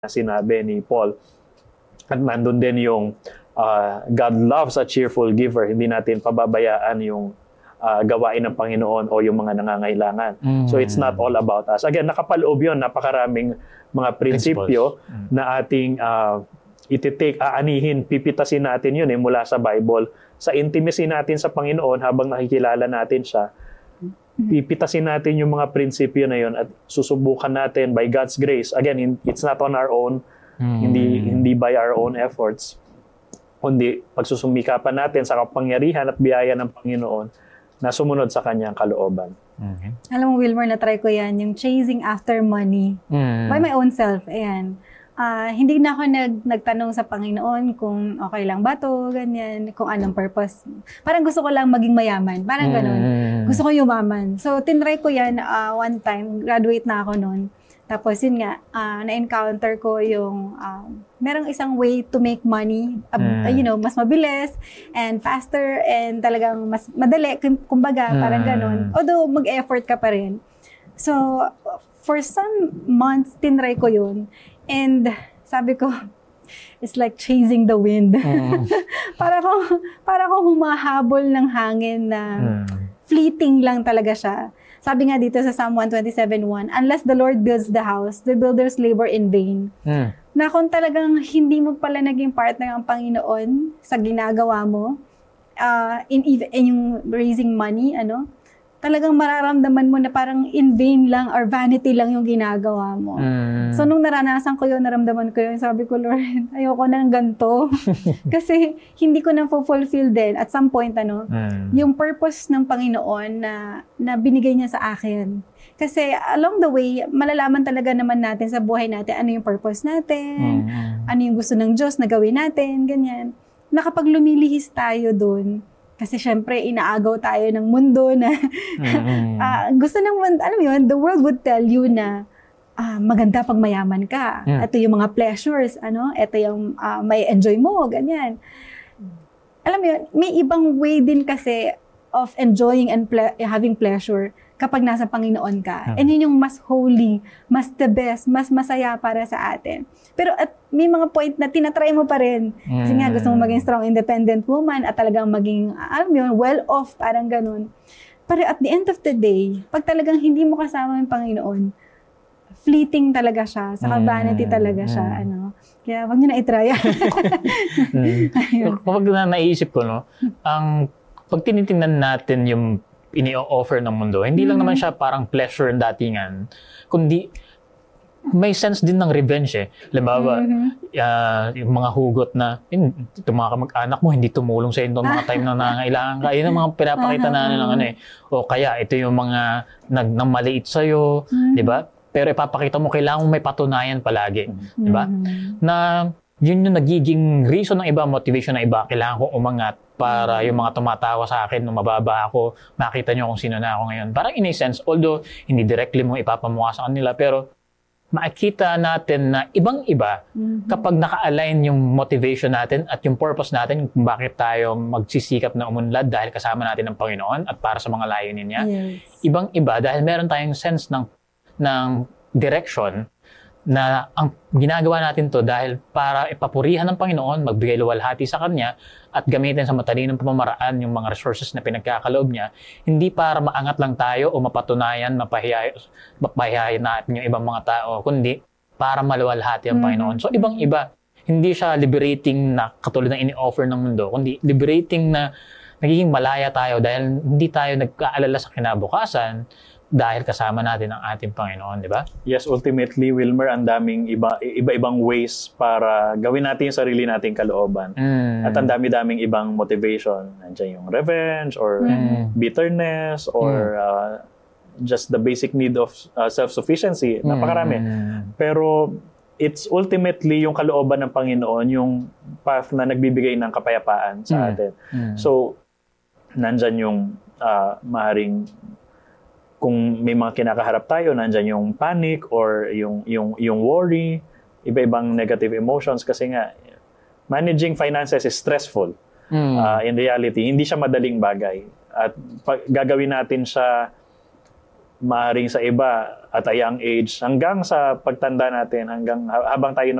sinabi ni Paul. At nandun din yung God loves a cheerful giver. Hindi natin pababayaan yung gawain ng Panginoon o yung mga nangangailangan. So it's not all about us. Again, nakapaloob yun, napakaraming mga prinsipyo na ating aanihin, pipitasin natin yun mula sa Bible. Sa intimacy natin sa Panginoon habang nakikilala natin siya, pipitasin natin yung mga prinsipyo na yun at susubukan natin by God's grace. Again, it's not on our own, hindi by our own efforts, kundi pagsusumikapan natin sa kapangyarihan at biyaya ng Panginoon na sumunod sa kanyang kalooban. Alam mo, Wilmer, na-try ko yan, yung chasing after money by my own self. Ayan. Hindi na ako nagtanong sa Panginoon kung okay lang ba to, ganyan, kung anong purpose. Parang gusto ko lang maging mayaman. Parang ganun. Gusto ko yumaman. So, tinry ko yan one time. Graduate na ako noon. Tapos, yun nga, na-encounter ko yung merong isang way to make money, mas mabilis and faster and talagang mas madali, kumbaga, parang ganun. Although, mag-effort ka pa rin. So, for some months, tinry ko yun. And sabi ko, it's like chasing the wind. para kong humahabol ng hangin na fleeting lang talaga siya. Sabi nga dito sa Psalm 127:1, unless the Lord builds the house, the builders labor in vain. Na kung talagang hindi mo pala naging partner ang Panginoon sa ginagawa mo, in yung raising money, talagang mararamdaman mo na parang in vain lang or vanity lang yung ginagawa mo. So, nung naranasan ko yun, naramdaman ko yun, sabi ko, Lord, ayoko na ng ganito. Kasi hindi ko na fulfill din at some point, yung purpose ng Panginoon na binigay niya sa akin. Kasi along the way, malalaman talaga naman natin sa buhay natin ano yung purpose natin, ano yung gusto ng Diyos na gawin natin, ganyan. Na kapag lumilihis tayo dun, kasi syempre, inaagaw tayo ng mundo na gusto ng mundo, alam mo yun, the world would tell you na maganda pag mayaman ka. Ito yung mga pleasures, ito yung may enjoy mo, ganyan. Alam mo yun, may ibang way din kasi of enjoying and having pleasure kapag nasa Panginoon ka. And yun yung mas holy, mas the best, mas masaya para sa atin. Pero at may mga point na tinatry mo pa rin. Kasi nga gusto mo maging strong, independent woman at talagang maging, alam mo yun, well-off, parang ganun. Pero at the end of the day, pag talagang hindi mo kasama yung Panginoon, fleeting talaga siya, saka vanity talaga siya, Kaya wag nyo na itry. Kapag naisip ko, pag tinitingnan natin yung ini-offer ng mundo, hindi lang naman siya parang pleasure datingan, kundi may sense din ng revenge Halimbawa, yung mga hugot na itong mga kamag-anak mo hindi tumulong sa itong mga time na nangangailangan ka. Yun ang mga pinapakita na o kaya ito yung mga nang maliit sa'yo, di ba? Pero ipapakita mo, kailangan mo may patunayan palagi, di ba? Na yun yung nagiging reason ng iba, motivation ng iba, kailangan kong umangat para yung mga tumatawa sa akin, nung mababa ako, makita nyo kung sino na ako ngayon. Parang in a sense, although hindi directly mo ipapamukha sa kanila, pero makikita natin na ibang-iba kapag naka-align yung motivation natin at yung purpose natin kung bakit tayo magsisikap na umunlad dahil kasama natin ng Panginoon at para sa mga layunin niya. Yes. Ibang-iba dahil meron tayong sense ng direction na ang ginagawa natin to dahil para ipapurihan ng Panginoon, magbigay luwalhati sa Kanya at gamitin sa matalinong pamamaraan yung mga resources na pinagkakaloob niya, hindi para maangat lang tayo o mapatunayan, mapahiyayin natin yung ibang mga tao, kundi para maluwalhati ang Panginoon. So ibang-iba, hindi siya liberating na katulad ng ini-offer ng mundo, kundi liberating na nagiging malaya tayo dahil hindi tayo nagkaalala sa kinabukasan, dahil kasama natin ang ating Panginoon, di ba? Yes, ultimately, Wilmer, ang daming iba-ibang ways para gawin natin yung sarili nating kalooban. At ang dami-daming ibang motivation. Nandiyan yung revenge or bitterness or just the basic need of self-sufficiency. Napakarami. Pero it's ultimately yung kalooban ng Panginoon, yung path na nagbibigay ng kapayapaan sa atin. So, nandyan yung maaaring kung may mga kinakaharap tayo, nandyan yung panic or yung worry, iba-ibang negative emotions kasi nga managing finances is stressful. In reality, hindi siya madaling bagay. At gagawin natin siya maaring sa iba at a young age hanggang sa pagtanda natin, hanggang habang tayo